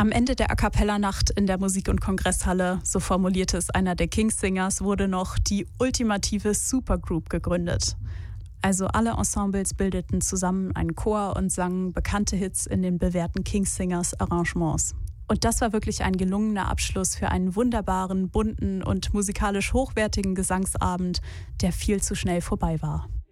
Am Ende der A-cappella-Nacht in der Musik- und Kongresshalle, so formulierte es einer der Kings-Singers, wurde noch die ultimative Supergroup gegründet. Also alle Ensembles bildeten zusammen einen Chor und sangen bekannte Hits in den bewährten Kings-Singers Arrangements. Und das war wirklich ein gelungener Abschluss für einen wunderbaren, bunten und musikalisch hochwertigen Gesangsabend, der viel zu schnell vorbei war.